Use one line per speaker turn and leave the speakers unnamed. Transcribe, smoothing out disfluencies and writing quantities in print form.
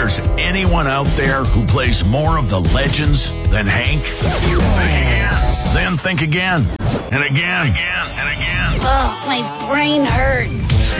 there's anyone out there who plays more of the legends than Hank, then think again, and again, and again.
Oh, my brain hurts.